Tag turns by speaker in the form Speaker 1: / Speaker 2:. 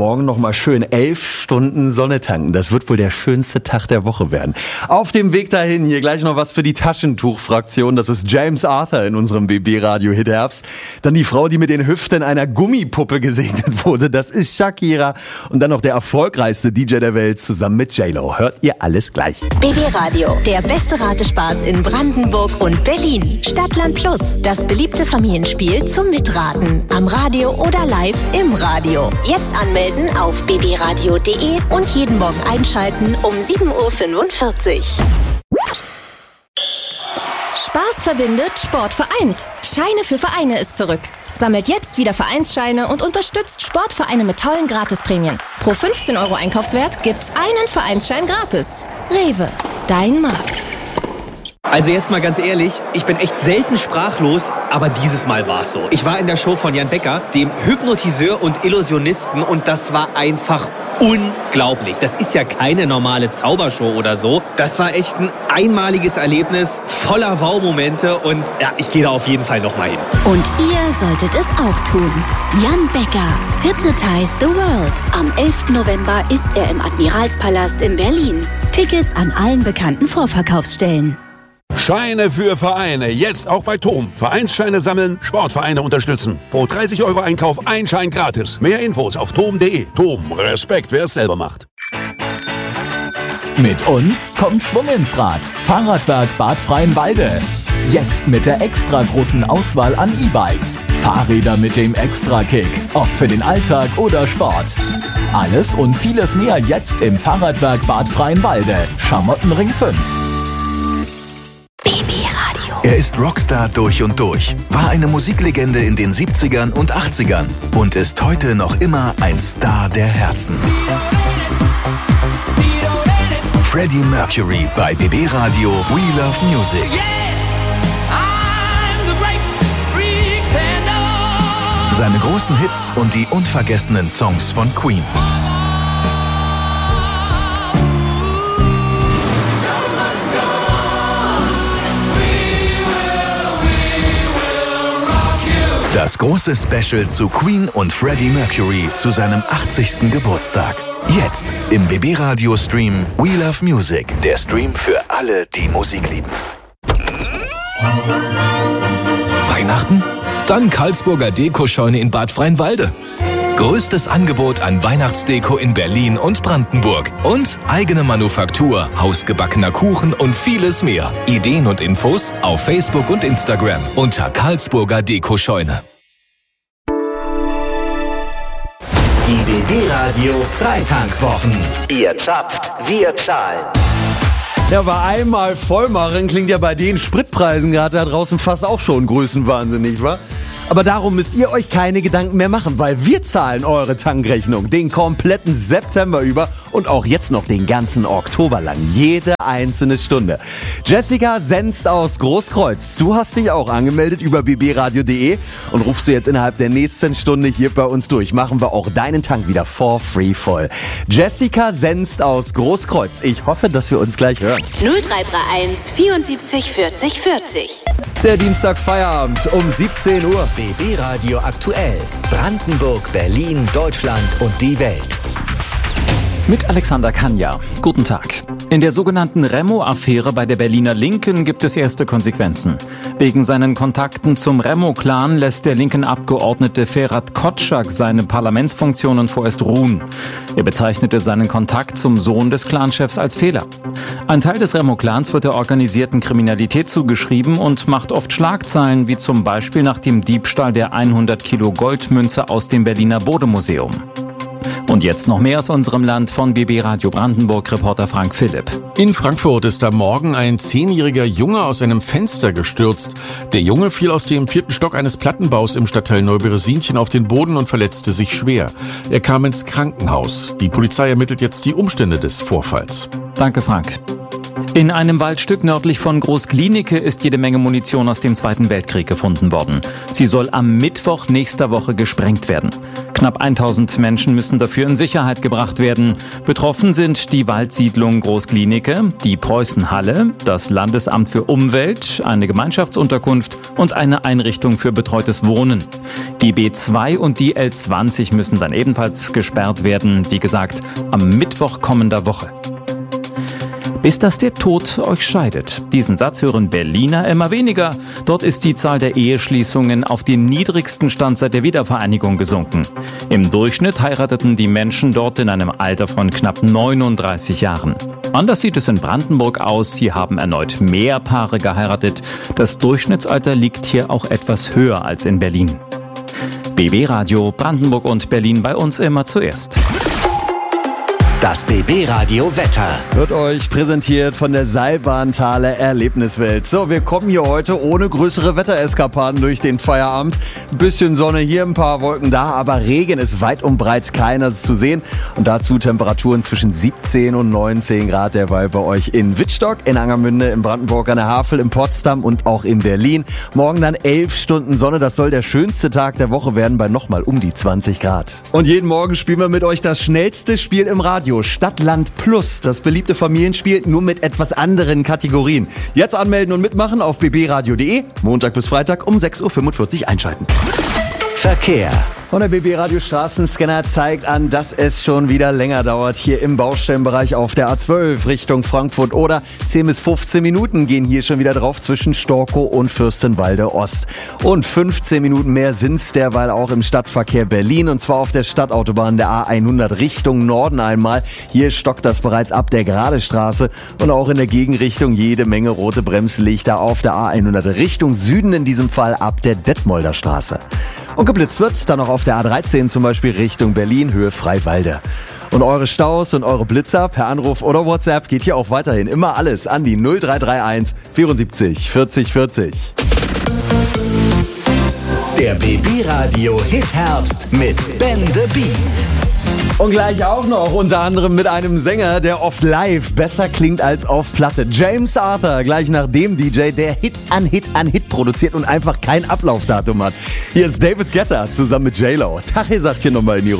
Speaker 1: morgen nochmal schön 11 Stunden Sonne tanken. Das wird wohl der schönste Tag der Woche werden. Auf dem Weg dahin hier gleich noch was für die Taschentuchfraktion. Das ist James Arthur in unserem BB-Radio-Hit Herbst. Dann die Frau, die mit den Hüften einer Gummipuppe gesegnet wurde. Das ist Shakira. Und dann noch der erfolgreichste DJ der Welt zusammen mit J-Lo. Hört ihr alles gleich.
Speaker 2: BB-Radio, der beste Ratespaß in Brandenburg und Berlin. Stadtland Plus, das beliebte Familienspiel zum Mitraten. Am Radio oder live im Radio. Jetzt anmelden auf bbradio.de und jeden Morgen einschalten um 7.45 Uhr.
Speaker 3: Spaß verbindet, Sport vereint. Scheine für Vereine ist zurück. Sammelt jetzt wieder Vereinsscheine und unterstützt Sportvereine mit tollen Gratisprämien. Pro 15 € Einkaufswert gibt's einen Vereinsschein gratis. Rewe, dein Markt.
Speaker 4: Also jetzt mal ganz ehrlich, ich bin echt selten sprachlos, aber dieses Mal war's so. Ich war in der Show von Jan Becker, dem Hypnotiseur und Illusionisten, und das war einfach unglaublich. Das ist ja keine normale Zaubershow oder so. Das war echt ein einmaliges Erlebnis, voller Wow-Momente, und ja, ich gehe da auf jeden Fall nochmal hin.
Speaker 2: Und ihr solltet es auch tun. Jan Becker, Hypnotize the World. Am 11. November ist er im Admiralspalast in Berlin. Tickets an allen bekannten Vorverkaufsstellen.
Speaker 5: Scheine für Vereine, jetzt auch bei TOM. Vereinsscheine sammeln, Sportvereine unterstützen. Pro 30 € Einkauf ein Schein gratis. Mehr Infos auf tom.de. TOM, Respekt, wer es selber macht.
Speaker 6: Mit uns kommt Schwung ins Rad. Fahrradwerk Bad Freienwalde. Jetzt mit der extra großen Auswahl an E-Bikes. Fahrräder mit dem Extra-Kick. Ob für den Alltag oder Sport. Alles und vieles mehr jetzt im Fahrradwerk Bad Freienwalde. Schamottenring 5.
Speaker 2: BB-Radio.
Speaker 7: Er ist Rockstar durch und durch, war eine Musiklegende in den 70ern und 80ern und ist heute noch immer ein Star der Herzen. Freddie Mercury bei BB-Radio We Love Music. Seine großen Hits und die unvergessenen Songs von Queen. Das große Special zu Queen und Freddie Mercury zu seinem 80. Geburtstag. Jetzt im BB-Radio-Stream We Love Music. Der Stream für alle, die Musik lieben.
Speaker 8: Weihnachten? Dann Karlsburger Deko-Scheune in Bad Freienwalde. Größtes Angebot an Weihnachtsdeko in Berlin und Brandenburg. Und eigene Manufaktur, hausgebackener Kuchen und vieles mehr. Ideen und Infos auf Facebook und Instagram unter Karlsburger Deko-Scheune.
Speaker 9: Die BB-Radio Freitankwwochen. Ihr zapft, wir zahlen.
Speaker 1: Ja, aber einmal voll machen klingt ja bei den Spritpreisen gerade da draußen fast auch schon Größenwahnsinn, nicht wahr? Aber darum müsst ihr euch keine Gedanken mehr machen, weil wir zahlen eure Tankrechnung den kompletten September über und auch jetzt noch den ganzen Oktober lang, jede einzelne Stunde. Jessica Senst aus Großkreuz, du hast dich auch angemeldet über bbradio.de und rufst du jetzt innerhalb der nächsten Stunde hier bei uns durch. Machen wir auch deinen Tank wieder for free voll. Jessica Senst aus Großkreuz, ich hoffe, dass wir uns gleich hören.
Speaker 2: 0331 74 40 40.
Speaker 1: Der Dienstag Feierabend um 17 Uhr.
Speaker 9: BB-Radio aktuell. Brandenburg, Berlin, Deutschland und die Welt.
Speaker 10: Mit Alexander Kanja. Guten Tag. In der sogenannten Remo-Affäre bei der Berliner Linken gibt es erste Konsequenzen. Wegen seinen Kontakten zum Remo-Clan lässt der linken Abgeordnete Ferhat Kotschak seine Parlamentsfunktionen vorerst ruhen. Er bezeichnete seinen Kontakt zum Sohn des Clanchefs als Fehler. Ein Teil des Remo-Clans wird der organisierten Kriminalität zugeschrieben und macht oft Schlagzeilen, wie zum Beispiel nach dem Diebstahl der 100 Kilo Goldmünze aus dem Berliner Bode-Museum. Und jetzt noch mehr aus unserem Land von BB Radio Brandenburg-Reporter Frank Philipp.
Speaker 11: In Frankfurt ist am Morgen ein 10-jähriger Junge aus einem Fenster gestürzt. Der Junge fiel aus dem 4. Stock eines Plattenbaus im Stadtteil Neuberesinchen auf den Boden und verletzte sich schwer. Er kam ins Krankenhaus. Die Polizei ermittelt jetzt die Umstände des Vorfalls.
Speaker 10: Danke, Frank. In einem Waldstück nördlich von Groß-Glienicke ist jede Menge Munition aus dem Zweiten Weltkrieg gefunden worden. Sie soll am Mittwoch nächster Woche gesprengt werden. Knapp 1000 Menschen müssen dafür in Sicherheit gebracht werden. Betroffen sind die Waldsiedlung Großklinike, die Preußenhalle, das Landesamt für Umwelt, eine Gemeinschaftsunterkunft und eine Einrichtung für betreutes Wohnen. Die B2 und die L20 müssen dann ebenfalls gesperrt werden, wie gesagt, am Mittwoch kommender Woche. Bis dass der Tod euch scheidet. Diesen Satz hören Berliner immer weniger. Dort ist die Zahl der Eheschließungen auf den niedrigsten Stand seit der Wiedervereinigung gesunken. Im Durchschnitt heirateten die Menschen dort in einem Alter von knapp 39 Jahren. Anders sieht es in Brandenburg aus. Hier haben erneut mehr Paare geheiratet. Das Durchschnittsalter liegt hier auch etwas höher als in Berlin. BB Radio Brandenburg und Berlin bei uns immer zuerst.
Speaker 9: Das BB Radio Wetter
Speaker 1: wird euch präsentiert von der Seilbahnthaler Erlebniswelt. So, wir kommen hier heute ohne größere Wettereskapaden durch den Feierabend. Ein bisschen Sonne hier, ein paar Wolken da, aber Regen ist weit und breit keiner zu sehen. Und dazu Temperaturen zwischen 17 und 19 Grad derweil bei euch in Wittstock, in Angermünde, in Brandenburg an der Havel, in Potsdam und auch in Berlin. Morgen dann 11 Stunden Sonne. Das soll der schönste Tag der Woche werden bei nochmal um die 20 Grad. Und jeden Morgen spielen wir mit euch das schnellste Spiel im Radio. Stadt, Land Plus, das beliebte Familienspiel, nur mit etwas anderen Kategorien. Jetzt anmelden und mitmachen auf bbradio.de. Montag bis Freitag um 6.45 Uhr einschalten.
Speaker 9: Verkehr.
Speaker 1: Und der BB Radio Straßenscanner zeigt an, dass es schon wieder länger dauert. Hier im Baustellenbereich auf der A12 Richtung Frankfurt oder 10 bis 15 Minuten gehen hier schon wieder drauf zwischen Storkow und Fürstenwalde Ost. Und 15 Minuten mehr sind's derweil auch im Stadtverkehr Berlin und zwar auf der Stadtautobahn der A100 Richtung Norden einmal. Hier stockt das bereits ab der Geradestraße und auch in der Gegenrichtung jede Menge rote Bremslichter auf der A100 Richtung Süden, in diesem Fall ab der Detmolder Straße. Und geblitzt wird dann noch auf der A13 zum Beispiel Richtung Berlin, Höhe Freiwalde. Und eure Staus und eure Blitzer per Anruf oder WhatsApp geht hier auch weiterhin immer alles an die 0331 74 40 40.
Speaker 9: Der BB Radio Hit Herbst mit Ben the Beat.
Speaker 1: Und gleich auch noch unter anderem mit einem Sänger, der oft live besser klingt als auf Platte. James Arthur, gleich nach dem DJ, der Hit an Hit an Hit produziert und einfach kein Ablaufdatum hat. Hier ist David Guetta zusammen mit J-Lo. Tache sagt hier nochmal in die Runde.